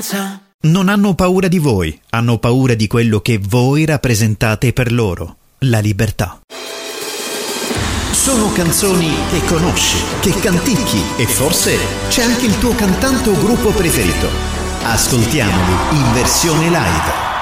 Non hanno paura di voi, hanno paura di quello che voi rappresentate per loro, la libertà. Sono canzoni che conosci, che canticchi e forse c'è anche il tuo cantante o gruppo preferito. Ascoltiamoli in versione live.